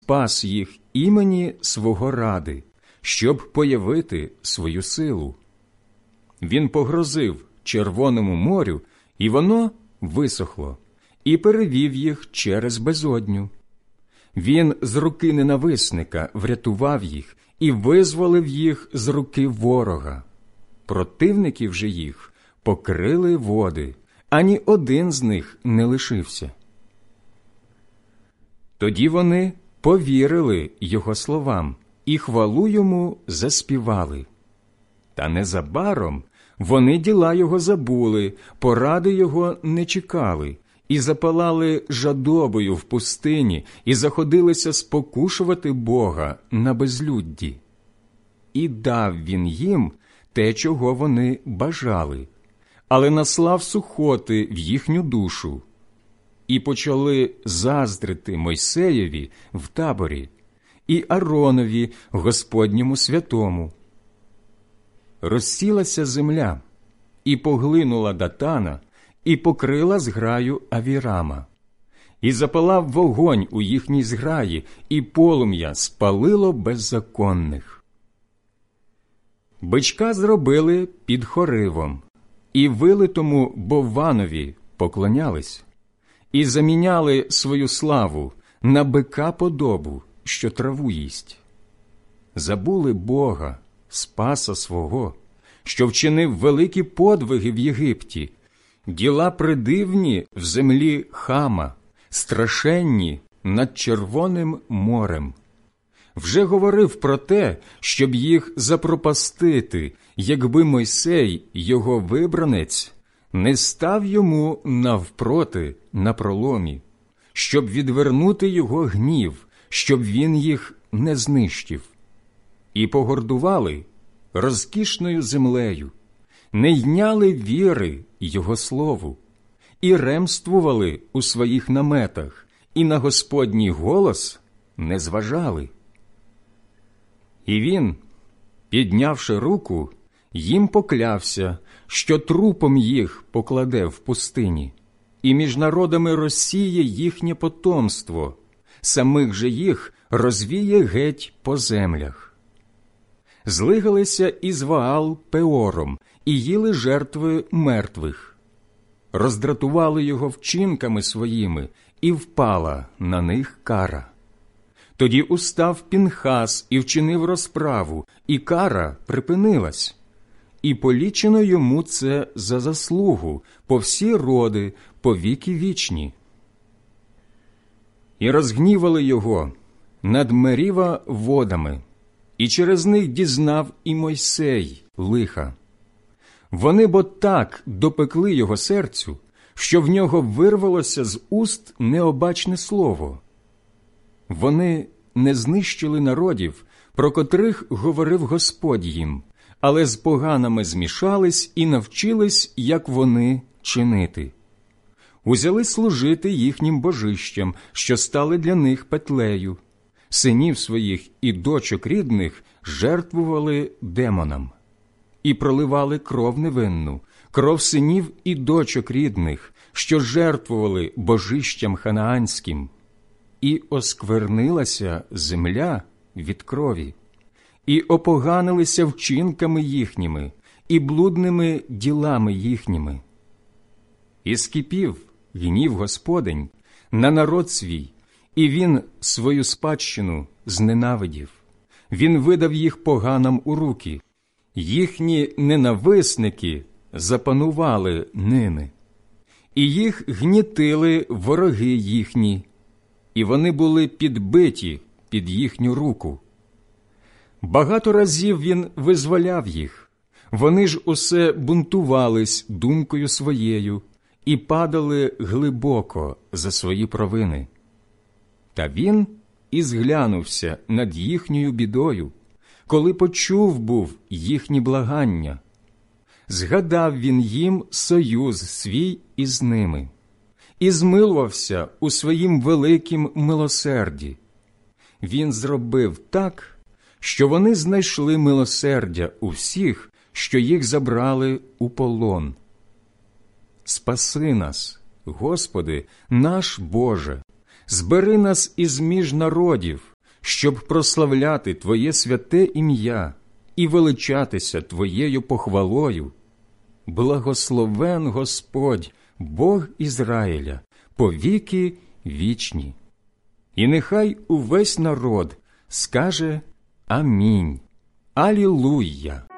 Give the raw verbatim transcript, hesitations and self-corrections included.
спас їх імені свого ради, щоб появити свою силу. Він погрозив Червоному морю, і воно висохло, і перевів їх через безодню. Він з руки ненависника врятував їх і визволив їх з руки ворога. Противників же їх покрили води, ані один з них не лишився. Тоді вони повірили його словам і хвалу йому заспівали. Та незабаром вони діла його забули, поради його не чекали, і запалали жадобою в пустині, і заходилися спокушувати Бога на безлюдді. І дав він їм те, чого вони бажали, але наслав сухоти в їхню душу. І почали заздрити Мойсеєві в таборі і Ааронові, Господньому святому. Розсілася земля, і поглинула Датана, і покрила зграю Авірама. І запалав вогонь у їхній зграї, і полум'я спалило беззаконних. Бичка зробили під Хоривом, і вилитому Бовванові поклонялись, і заміняли свою славу на бика подобу, що траву їсть. Забули Бога, Спаса свого, що вчинив великі подвиги в Єгипті, діла придивні в землі Хама, страшенні над Червоним морем. Вже говорив про те, щоб їх запропастити, якби Мойсей, його вибранець, не став йому навпроти на проломі, щоб відвернути його гнів, щоб він їх не знищив. І погордували розкішною землею, не йняли віри його слову, і ремствували у своїх наметах, і на Господній голос не зважали. І він, піднявши руку, їм поклявся, що трупом їх покладе в пустині, і між народами розсіє їхнє потомство, самих же їх розвіє геть по землях. Злигалися із Ваал Пеором і їли жертви мертвих. Роздратували його вчинками своїми, і впала на них кара. Тоді устав Пінхас і вчинив розправу, і кара припинилась. І полічено йому це за заслугу по всі роди, по віки вічні. І розгнівали його над Меріва водами, і через них дізнав і Мойсей лиха. Вони бо так допекли його серцю, що в нього вирвалося з уст необачне слово. Вони не знищили народів, про котрих говорив Господь їм, але з поганими змішались і навчились, як вони чинити. Узяли служити їхнім божищам, що стали для них петлею. Синів своїх і дочок рідних жертвували демонам. І проливали кров невинну, кров синів і дочок рідних, що жертвували божищам ханаанським. І осквернилася земля від крові, і опоганилися вчинками їхніми, і блудними ділами їхніми. І скипів гнів Господень на народ свій, і він свою спадщину зненавидів. Він видав їх поганам у руки. Їхні ненависники запанували ними. І їх гнітили вороги їхні, і вони були підбиті під їхню руку. Багато разів він визволяв їх. Вони ж усе бунтувались думкою своєю і падали глибоко за свої провини. Та він і зглянувся над їхньою бідою, коли почув був їхні благання. Згадав він їм союз свій із ними і змилувався у своїм великім милосерді. Він зробив так, що вони знайшли милосердя у всіх, що їх забрали у полон. Спаси нас, Господи, наш Боже, збери нас із між народів, щоб прославляти Твоє святе ім'я і величатися Твоєю похвалою. Благословен Господь, Бог Ізраїля, повіки вічні. І нехай увесь народ скаже Амінь. Алілуя!